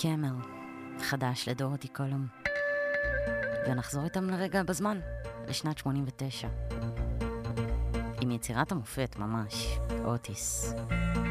קמר, חדש לדורותי קולום. ונחזור איתם לרגע בזמן, לשנת 89. עם יצירת המופת ממש, אוטיס.